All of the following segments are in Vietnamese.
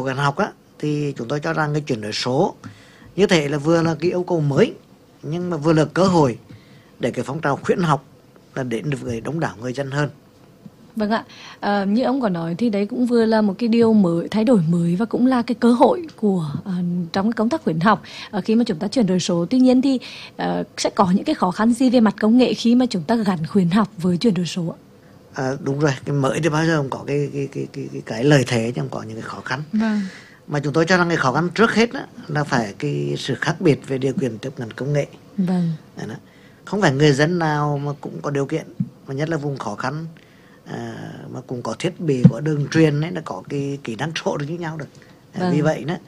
khuyến học á, thì chúng tôi cho rằng cái chuyển đổi số như thế là vừa là cái yêu cầu mới, nhưng mà vừa là cơ hội để cái phong trào khuyến học là đến được với đông đảo người dân hơn. Vâng ạ, như ông có nói thì đấy cũng vừa là một cái điều mới, thay đổi mới và cũng là cái cơ hội của trong cái công tác khuyến học khi mà chúng ta chuyển đổi số. Tuy nhiên thì sẽ có những cái khó khăn gì về mặt công nghệ khi mà chúng ta gắn khuyến học với chuyển đổi số ạ? Đúng rồi, cái mới thì bao giờ cũng có cái lợi thế nhưng có những cái khó khăn. Vâng. Mà chúng tôi cho rằng cái khó khăn trước hết đó, là phải cái sự khác biệt về điều kiện tiếp cận công nghệ. Vâng. Đó. Không phải người dân nào mà cũng có điều kiện, mà nhất là vùng khó khăn mà cũng có thiết bị, có đường truyền ấy, là có cái kỹ năng số được như nhau được. Vâng. Vì vậy đó,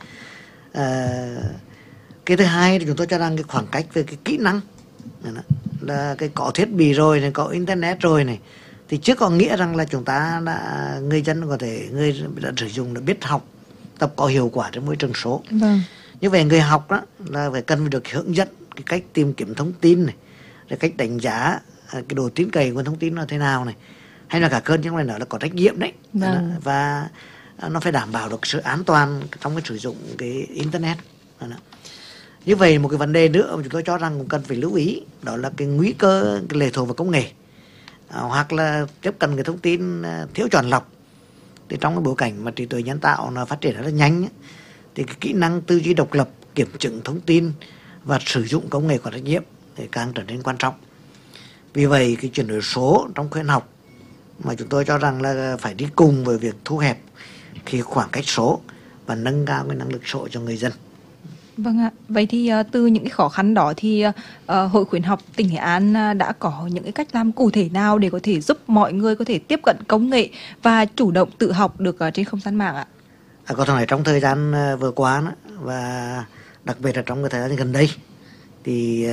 cái thứ hai thì chúng tôi cho rằng cái khoảng cách về cái kỹ năng là cái có thiết bị rồi này, có internet rồi này, thì chưa có nghĩa rằng là chúng ta đã, người dân có thể người đã sử dụng, đã biết học tập có hiệu quả trong môi trường số. Vâng. Như vậy người học đó là phải cần phải được hướng dẫn cái cách tìm kiếm thông tin này, rồi cách đánh giá cái độ tin cậy của thông tin là thế nào này, hay là cả cơn trong này nữa là có trách nhiệm đấy. Vâng. Và nó phải đảm bảo được sự an toàn trong cái sử dụng cái internet. Như vậy một cái vấn đề nữa mà chúng tôi cho rằng cũng cần phải lưu ý, đó là cái nguy cơ cái lệ thuộc vào công nghệ, hoặc là tiếp cận cái thông tin thiếu chọn lọc. Thì trong cái bối cảnh mà trí tuệ nhân tạo nó phát triển rất là nhanh ấy, thì cái kỹ năng tư duy độc lập, kiểm chứng thông tin và sử dụng công nghệ có trách nhiệm thì càng trở nên quan trọng. Vì vậy cái chuyển đổi số trong khuyến học mà chúng tôi cho rằng là phải đi cùng với việc thu hẹp cái khoảng cách số và nâng cao cái năng lực số cho người dân. Vâng ạ. Vậy thì từ những cái khó khăn đó thì Hội khuyến học tỉnh Nghệ An đã có những cái cách làm cụ thể nào để có thể giúp mọi người có thể tiếp cận công nghệ và chủ động tự học được trên không gian mạng ạ? Có thể nói trong thời gian vừa qua đó, và đặc biệt là trong cái thời gian gần đây, thì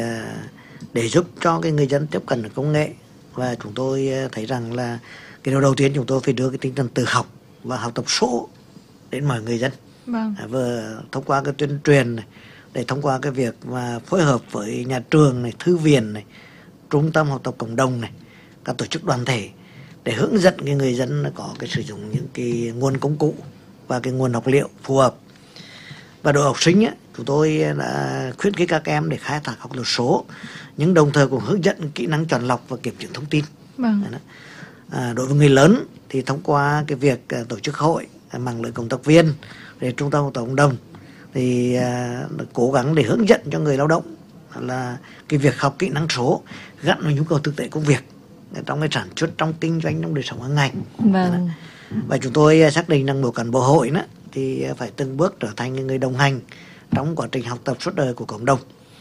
để giúp cho cái người dân tiếp cận được công nghệ, và chúng tôi thấy rằng là cái điều đầu tiên chúng tôi phải đưa cái tinh thần tự học và học tập số đến mọi người dân. Vâng. Vừa thông qua cái tuyên truyền này, để thông qua cái việc mà phối hợp với nhà trường này, thư viện này, trung tâm học tập cộng đồng này, các tổ chức đoàn thể, để hướng dẫn cái người dân có cái sử dụng những cái nguồn công cụ và cái nguồn học liệu phù hợp. Và đội học sinh ấy, chúng tôi đã khuyến khích các em để khai thác học tập số, nhưng đồng thời cũng hướng dẫn kỹ năng chọn lọc và kiểm chứng thông tin. Vâng. Đối với người lớn thì thông qua cái việc tổ chức hội, mạng lưới cộng tác viên, để trung tâm học tập cộng đồng, thì cố gắng để hướng dẫn cho người lao động là cái việc học kỹ năng số gắn với nhu cầu thực tế công việc trong cái sản xuất, trong kinh doanh, trong đời sống hàng ngày. Vâng. Và chúng tôi xác định rằng mỗi cán bộ hội đó thì phải từng bước trở thành người đồng hành trong quá trình học tập suốt đời của cộng đồng.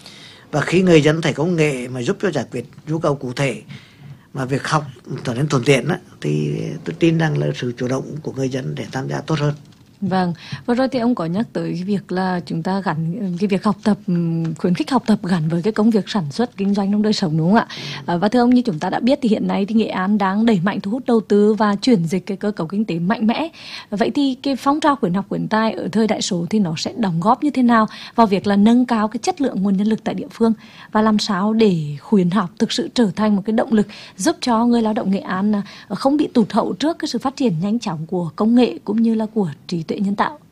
Và khi người dân thấy công nghệ mà giúp cho giải quyết nhu cầu cụ thể, mà việc học trở nên thuận tiện đó, thì tôi tin rằng là sự chủ động của người dân để tham gia tốt hơn. Vâng, vừa rồi thì ông có nhắc tới cái việc là chúng ta gắn cái việc học tập, khuyến khích học tập gắn với cái công việc sản xuất kinh doanh trong đời sống, đúng không ạ? Và thưa ông, như chúng ta đã biết thì hiện nay thì Nghệ An đang đẩy mạnh thu hút đầu tư và chuyển dịch cái cơ cấu kinh tế mạnh mẽ. Vậy thì cái phong trào khuyến học khuyến tài ở thời đại số thì nó sẽ đóng góp như thế nào vào việc là nâng cao cái chất lượng nguồn nhân lực tại địa phương, và làm sao để khuyến học thực sự trở thành một cái động lực giúp cho người lao động Nghệ An không bị tụt hậu trước cái sự phát triển nhanh chóng của công nghệ cũng như là của trí tuệ nhân tạo?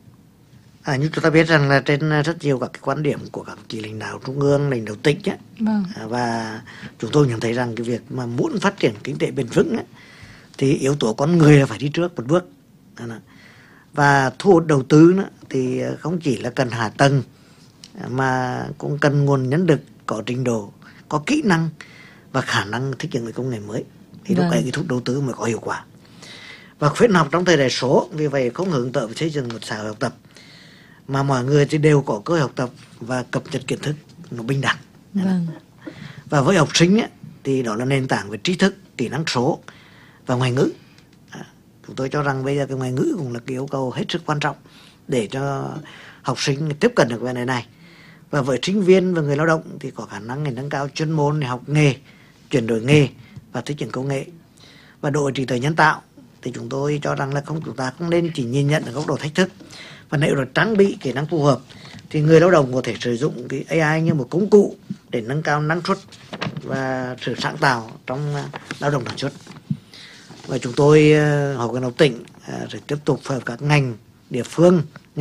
Như chúng ta biết rằng là trên rất nhiều các cái quan điểm của các chỉ lãnh đạo trung ương, lãnh đạo tỉnh ấy, Vâng. và chúng tôi nhận thấy rằng cái việc mà muốn phát triển kinh tế bền vững ấy, thì yếu tố con người là phải đi trước một bước. Và thu hút đầu tư nữa, thì không chỉ là cần hạ tầng mà cũng cần nguồn nhân lực có trình độ, có kỹ năng và khả năng thích ứng với công nghệ mới, thì lúc ấy cái thu hút đầu tư mới có hiệu quả. Và khuyến học trong thời đại số, vì vậy không hướng tới xây dựng một xã hội học tập mà mọi người thì đều có cơ hội học tập và cập nhật kiến thức nó bình đẳng. Vâng. Và với học sinh ấy, thì đó là nền tảng về trí thức, kỹ năng số và ngoại ngữ. Chúng tôi cho rằng bây giờ cái ngoại ngữ cũng là cái yêu cầu hết sức quan trọng để cho học sinh tiếp cận được vấn đề này. Và với sinh viên và người lao động thì có khả năng để nâng cao chuyên môn để học nghề, chuyển đổi nghề và thích ứng công nghệ. Và đội trí tuệ nhân tạo thì chúng tôi cho rằng là chúng ta không nên chỉ nhìn nhận ở góc độ thách thức, và nếu là trang bị kỹ năng phù hợp thì người lao động có thể sử dụng cái AI như một công cụ để nâng cao năng suất và sự sáng tạo trong lao động sản xuất. Và chúng tôi Hội khuyến học tỉnh sẽ tiếp tục phối hợp các ngành địa phương